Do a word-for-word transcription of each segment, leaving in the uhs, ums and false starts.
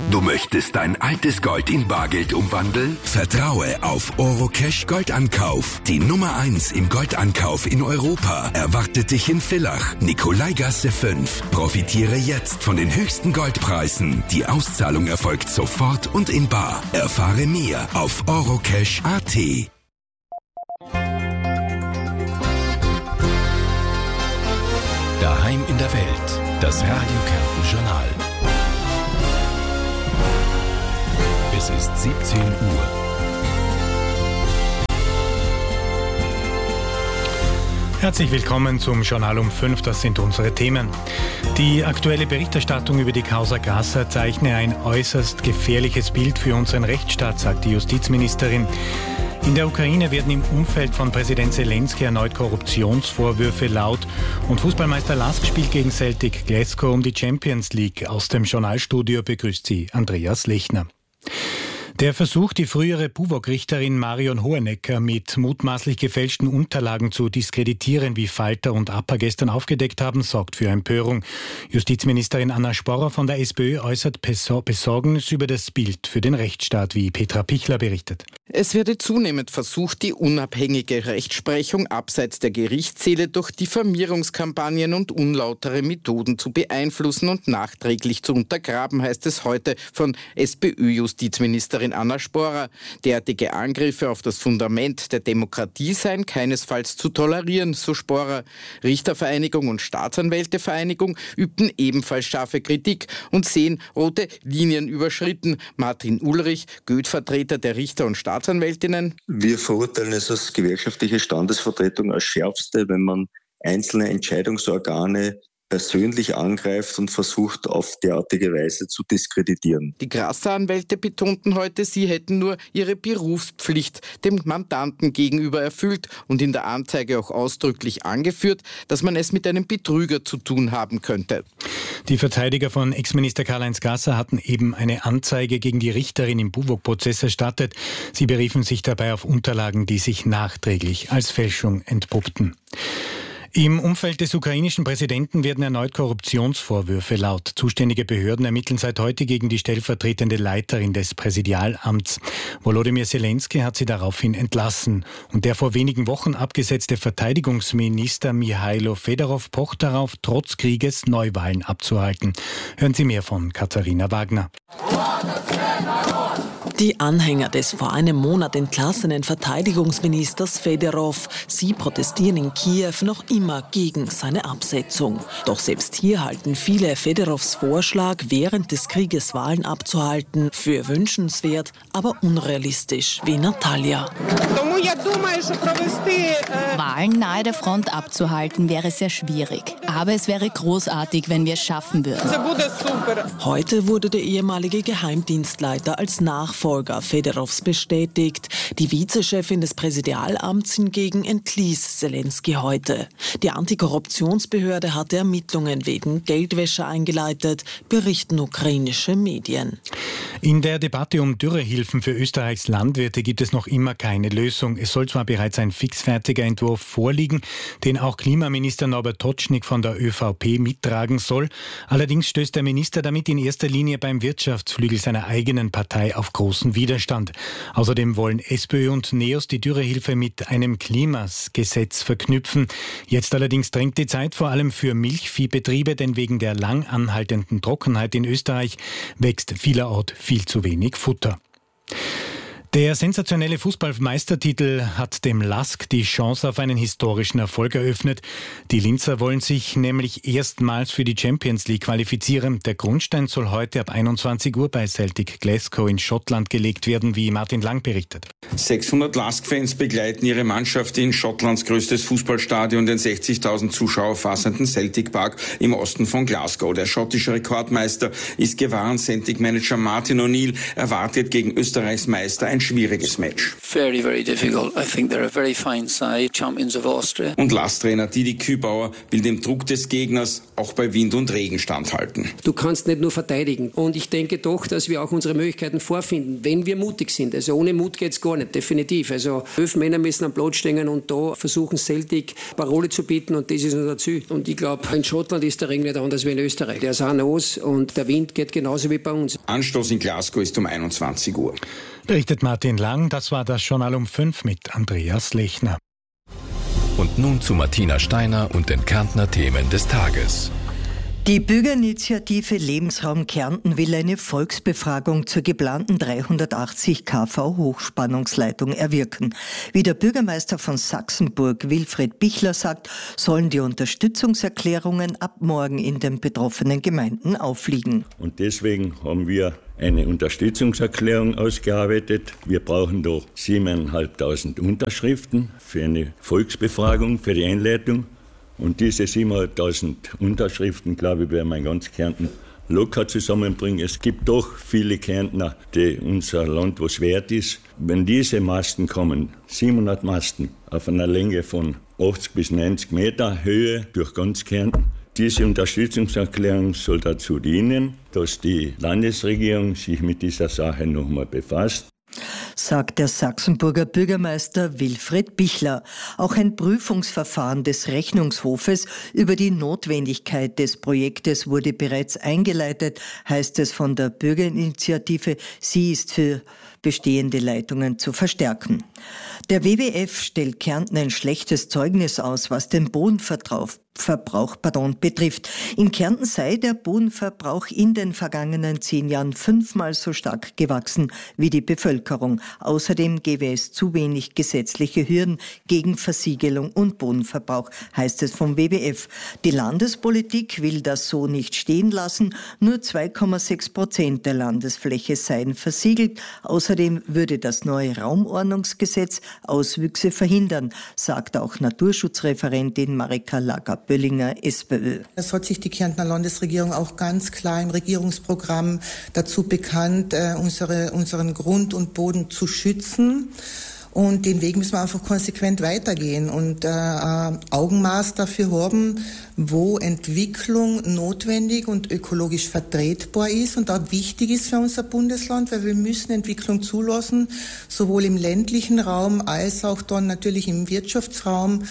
Du möchtest dein altes Gold in Bargeld umwandeln? Vertraue auf Orocash Goldankauf. Die Nummer eins im Goldankauf in Europa erwartet dich in Villach, Nikolaigasse fünf. Profitiere jetzt von den höchsten Goldpreisen. Die Auszahlung erfolgt sofort und in bar. Erfahre mehr auf orocash punkt a t. Daheim in der Welt. Das Radio Kärnten Journal. Es ist siebzehn Uhr. Herzlich willkommen zum Journal um fünf, das sind unsere Themen. Die aktuelle Berichterstattung über die Causa Grasser zeichne ein äußerst gefährliches Bild für unseren Rechtsstaat, sagt die Justizministerin. In der Ukraine werden im Umfeld von Präsident Zelensky erneut Korruptionsvorwürfe laut und Fußballmeister Lask spielt gegen Celtic Glasgow um die Champions League. Aus dem Journalstudio begrüßt sie Andreas Lechner. Der Versuch, die frühere Buwok-Richterin Marion Hohenecker mit mutmaßlich gefälschten Unterlagen zu diskreditieren, wie Falter und A P A gestern aufgedeckt haben, sorgt für Empörung. Justizministerin Anna Sporrer von der SPÖ äußert Besorgnis über das Bild für den Rechtsstaat, wie Petra Pichler berichtet. Es werde zunehmend versucht, die unabhängige Rechtsprechung abseits der Gerichtssäle durch Diffamierungskampagnen und unlautere Methoden zu beeinflussen und nachträglich zu untergraben, heißt es heute von SPÖ-Justizministerin Anna Sporrer. Derartige Angriffe auf das Fundament der Demokratie seien keinesfalls zu tolerieren, so Sporrer. Richtervereinigung und Staatsanwältevereinigung übten ebenfalls scharfe Kritik und sehen rote Linien überschritten. Martin Ulrich, Goethe-Vertreter der Richter und Staatsanwältinnen. Wir verurteilen es als gewerkschaftliche Standesvertretung als Schärfste, wenn man einzelne Entscheidungsorgane persönlich angreift und versucht, auf derartige Weise zu diskreditieren. Die Grasser-Anwälte betonten heute, sie hätten nur ihre Berufspflicht dem Mandanten gegenüber erfüllt und in der Anzeige auch ausdrücklich angeführt, dass man es mit einem Betrüger zu tun haben könnte. Die Verteidiger von Ex-Minister Karl-Heinz Grasser hatten eben eine Anzeige gegen die Richterin im Buwok-Prozess erstattet. Sie beriefen sich dabei auf Unterlagen, die sich nachträglich als Fälschung entpuppten. Im Umfeld des ukrainischen Präsidenten werden erneut Korruptionsvorwürfe laut. Zuständige Behörden ermitteln seit heute gegen die stellvertretende Leiterin des Präsidialamts. Volodymyr Zelensky hat sie daraufhin entlassen. Und der vor wenigen Wochen abgesetzte Verteidigungsminister Mihailo Fedorov pocht darauf, trotz Krieges Neuwahlen abzuhalten. Hören Sie mehr von Katharina Wagner. Die Anhänger des vor einem Monat entlassenen Verteidigungsministers Fedorov, sie protestieren in Kiew noch immer gegen seine Absetzung. Doch selbst hier halten viele Fedorovs Vorschlag, während des Krieges Wahlen abzuhalten, für wünschenswert, aber unrealistisch, wie Natalia. Wahlen nahe der Front abzuhalten wäre sehr schwierig. Aber es wäre großartig, wenn wir es schaffen würden. Heute wurde der ehemalige Geheimdienstleiter als Nachfolger Fedorovs bestätigt. Die Vizechefin des Präsidialamts hingegen entließ Zelensky heute. Die Antikorruptionsbehörde hatte Ermittlungen wegen Geldwäsche eingeleitet, berichten ukrainische Medien. In der Debatte um Dürrehilfen für Österreichs Landwirte gibt es noch immer keine Lösung. Es soll zwar bereits ein fixfertiger Entwurf vorliegen, den auch Klimaminister Norbert Totschnig von der ÖVP mittragen soll. Allerdings stößt der Minister damit in erster Linie beim Wirtschaftsflügel seiner eigenen Partei auf großen Widerstand. Außerdem wollen SPÖ und NEOS die Dürrehilfe mit einem Klimagesetz verknüpfen. Jetzt allerdings drängt die Zeit vor allem für Milchviehbetriebe, denn wegen der lang anhaltenden Trockenheit in Österreich wächst vielerorts viel zu wenig Futter. Der sensationelle Fußballmeistertitel hat dem Lask die Chance auf einen historischen Erfolg eröffnet. Die Linzer wollen sich nämlich erstmals für die Champions League qualifizieren. Der Grundstein soll heute ab einundzwanzig Uhr bei Celtic Glasgow in Schottland gelegt werden, wie Martin Lang berichtet. sechshundert Lask-Fans begleiten ihre Mannschaft in Schottlands größtes Fußballstadion, den sechzigtausend Zuschauer fassenden Celtic Park im Osten von Glasgow. Der schottische Rekordmeister ist gewarnt. Celtic-Manager Martin O'Neill erwartet gegen Österreichs Meister ein ein schwieriges Match. Very, very difficult. I think they're a very fine side, champions of Austria. Und Last-Trainer Didi Kübauer will dem Druck des Gegners auch bei Wind und Regen standhalten. Du kannst nicht nur verteidigen. Und ich denke doch, dass wir auch unsere Möglichkeiten vorfinden, wenn wir mutig sind. Also ohne Mut geht's gar nicht, definitiv. Also elf Männer müssen am Platz stehen und da versuchen Celtic Parole zu bieten und das ist unser Ziel. Und ich glaube, in Schottland ist der Regen nicht anders wie in Österreich. Der ist auch nass und der Wind geht genauso wie bei uns. Anstoß in Glasgow ist um einundzwanzig Uhr. Berichtet Martin Lang, das war das Journal um fünf mit Andreas Lechner. Und nun zu Martina Steiner und den Kärntner Themen des Tages. Die Bürgerinitiative Lebensraum Kärnten will eine Volksbefragung zur geplanten dreihundertachtzig Kilovolt Hochspannungsleitung erwirken. Wie der Bürgermeister von Sachsenburg, Wilfried Bichler, sagt, sollen die Unterstützungserklärungen ab morgen in den betroffenen Gemeinden aufliegen. Und deswegen haben wir eine Unterstützungserklärung ausgearbeitet. Wir brauchen doch siebentausendfünfhundert Unterschriften für eine Volksbefragung, für die Einleitung. Und diese siebentausendfünfhundert Unterschriften, glaube ich, werden wir in ganz Kärnten locker zusammenbringen. Es gibt doch viele Kärntner, die unser Land was wert ist. Wenn diese Masten kommen, siebenhundert Masten auf einer Länge von achtzig bis neunzig Meter Höhe durch ganz Kärnten, diese Unterstützungserklärung soll dazu dienen, dass die Landesregierung sich mit dieser Sache nochmal befasst. Sagt der Sachsenburger Bürgermeister Wilfried Bichler. Auch ein Prüfungsverfahren des Rechnungshofes über die Notwendigkeit des Projektes wurde bereits eingeleitet, heißt es von der Bürgerinitiative. Sie ist für bestehende Leitungen zu verstärken. Der W W F stellt Kärnten ein schlechtes Zeugnis aus, was den Bodenverbrauch Verbrauch, pardon, betrifft. In Kärnten sei der Bodenverbrauch in den vergangenen zehn Jahren fünfmal so stark gewachsen wie die Bevölkerung. Außerdem gäbe es zu wenig gesetzliche Hürden gegen Versiegelung und Bodenverbrauch, heißt es vom W W F. Die Landespolitik will das so nicht stehen lassen. Nur zwei Komma sechs Prozent der Landesfläche seien versiegelt. Außerdem würde das neue Raumordnungsgesetz Auswüchse verhindern, sagt auch Naturschutzreferentin Marika Lager-Böllinger, SPÖ. Es hat sich die Kärntner Landesregierung auch ganz klar im Regierungsprogramm dazu bekannt, unsere, unseren Grund und Boden zu schützen. Und den Weg müssen wir einfach konsequent weitergehen und äh, Augenmaß dafür haben, wo Entwicklung notwendig und ökologisch vertretbar ist und auch wichtig ist für unser Bundesland, weil wir müssen Entwicklung zulassen, sowohl im ländlichen Raum als auch dann natürlich im Wirtschaftsraum.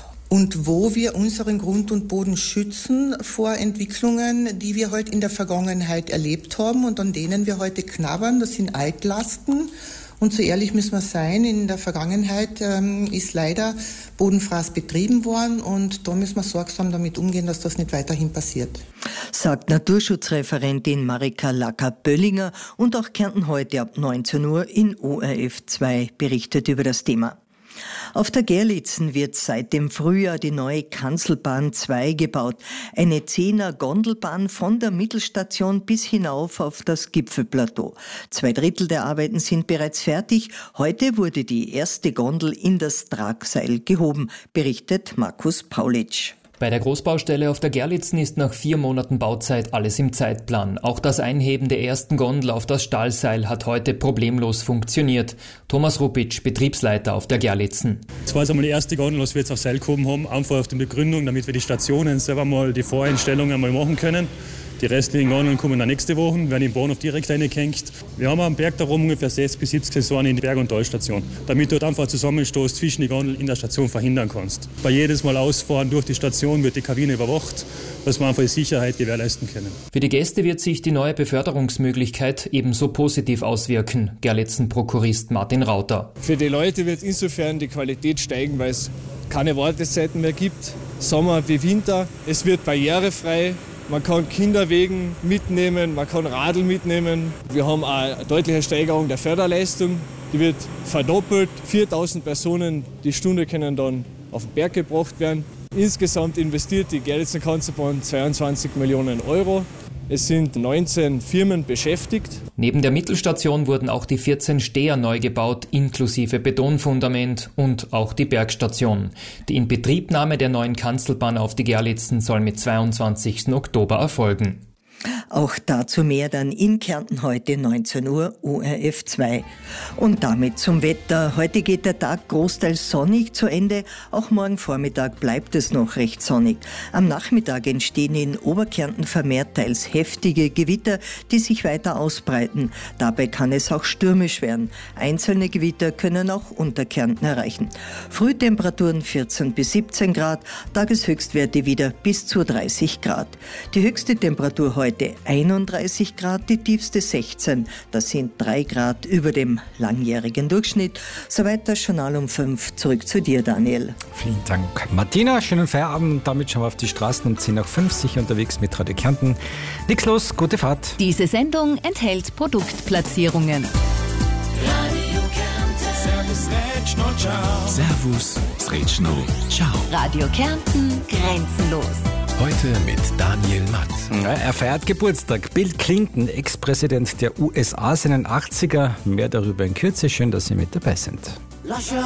Und wo wir unseren Grund und Boden schützen vor Entwicklungen, die wir heute in der Vergangenheit erlebt haben und an denen wir heute knabbern, das sind Altlasten. Und so ehrlich müssen wir sein, in der Vergangenheit ähm, ist leider Bodenfraß betrieben worden und da müssen wir sorgsam damit umgehen, dass das nicht weiterhin passiert. Sagt Naturschutzreferentin Marika Lacker-Böllinger und auch Kärnten heute ab neunzehn Uhr in O R F zwei berichtet über das Thema. Auf der Gerlitzen wird seit dem Frühjahr die neue Kanzelbahn zwei gebaut. Eine Zehner-Gondelbahn von der Mittelstation bis hinauf auf das Gipfelplateau. Zwei Drittel der Arbeiten sind bereits fertig. Heute wurde die erste Gondel in das Tragseil gehoben, berichtet Markus Paulitsch. Bei der Großbaustelle auf der Gerlitzen ist nach vier Monaten Bauzeit alles im Zeitplan. Auch das Einheben der ersten Gondel auf das Stahlseil hat heute problemlos funktioniert. Thomas Rupitsch, Betriebsleiter auf der Gerlitzen. Das war jetzt einmal die erste Gondel, was wir jetzt auf Seil gehoben haben, einfach auf die Begründung, damit wir die Stationen selber mal die Voreinstellungen einmal machen können. Die restlichen Gondeln kommen dann nächste Woche, werden im Bahnhof direkt reingehängt. Wir haben am Berg darum ungefähr sechzig bis siebzig Sensoren in die Berg- und Talstation, damit du dort einfach einen Zusammenstoß zwischen die Gondeln in der Station verhindern kannst. Bei jedes Mal Ausfahren durch die Station wird die Kabine überwacht, dass wir einfach die Sicherheit gewährleisten können. Für die Gäste wird sich die neue Beförderungsmöglichkeit ebenso positiv auswirken, Gerlitzen-Prokurist Martin Rauter. Für die Leute wird insofern die Qualität steigen, weil es keine Wartezeiten mehr gibt, Sommer wie Winter. Es wird barrierefrei. Man kann Kinderwegen mitnehmen, man kann Radl mitnehmen. Wir haben auch eine deutliche Steigerung der Förderleistung. Die wird verdoppelt. viertausend Personen die Stunde können dann auf den Berg gebracht werden. Insgesamt investiert die Gerlitzen Kanzelbahn zweiundzwanzig Millionen Euro. Es sind neunzehn Firmen beschäftigt. Neben der Mittelstation wurden auch die vierzehn Steher neu gebaut, inklusive Betonfundament und auch die Bergstation. Die Inbetriebnahme der neuen Kanzelbahn auf die Gerlitzen soll mit zweiundzwanzigsten Oktober erfolgen. Auch dazu mehr dann in Kärnten heute neunzehn Uhr O R F zwei. Und damit zum Wetter. Heute geht der Tag großteils sonnig zu Ende. Auch morgen Vormittag bleibt es noch recht sonnig. Am Nachmittag entstehen in Oberkärnten vermehrt teils heftige Gewitter, die sich weiter ausbreiten. Dabei kann es auch stürmisch werden. Einzelne Gewitter können auch Unterkärnten erreichen. Frühtemperaturen vierzehn bis siebzehn Grad, Tageshöchstwerte wieder bis zu dreißig Grad. Die höchste Temperatur heute einunddreißig Grad, die tiefste sechzehn. Das sind drei Grad über dem langjährigen Durchschnitt. Soweit das Journal um fünf. Zurück zu dir, Daniel. Vielen Dank, Martina. Schönen Feierabend. Damit schauen wir auf die Straßen um zehn nach fünf. Sicher unterwegs mit Radio Kärnten. Nix los, gute Fahrt. Diese Sendung enthält Produktplatzierungen. Servus, Sretschno, ciao. Radio Kärnten, grenzenlos. Heute mit Daniel Matt. Ja, er feiert Geburtstag. Bill Clinton, Ex-Präsident der U S A, seinen achtziger. Mehr darüber in Kürze. Schön, dass Sie mit dabei sind.